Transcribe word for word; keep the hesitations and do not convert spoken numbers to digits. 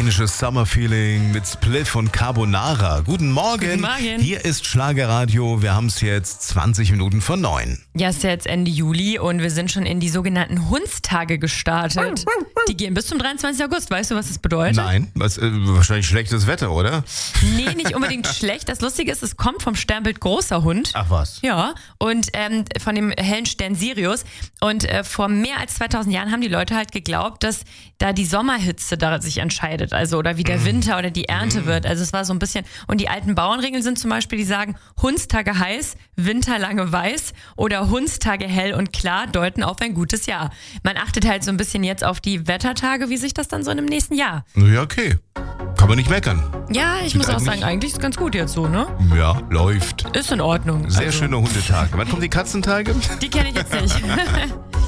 Italienisches Summer-Feeling mit Spliff und Carbonara. Guten Morgen. Guten Morgen. Hier ist Schlagerradio. Wir haben es jetzt zwanzig Minuten vor neun. Ja, ist ja jetzt Ende Juli und wir sind schon in die sogenannten Hundstage gestartet. Die gehen bis zum dreiundzwanzigsten August. Weißt du, was das bedeutet? Nein, was, äh, wahrscheinlich schlechtes Wetter, oder? Nee, nicht unbedingt schlecht. Das Lustige ist, es kommt vom Sternbild großer Hund. Ach was. Ja, und ähm, von dem hellen Stern Sirius. Und äh, vor mehr als zweitausend Jahren haben die Leute halt geglaubt, dass da die Sommerhitze da sich entscheidet. Also oder wie der Winter oder die Ernte wird. Also es war so ein bisschen. Und die alten Bauernregeln sind zum Beispiel, die sagen, Hundstage heiß, Winterlange weiß oder Hundstage hell und klar deuten auf ein gutes Jahr. Man achtet halt so ein bisschen jetzt auf die Wettertage, wie sich das dann so in dem nächsten Jahr. Ja, okay. Kann man nicht meckern. Ja, ich Sieht muss auch eigentlich- sagen, eigentlich ist es ganz gut jetzt so, ne? Ja, läuft. Ist in Ordnung. Sehr Also, schöner Hundetag. Wann kommen die Katzentage? Die kenne ich jetzt nicht.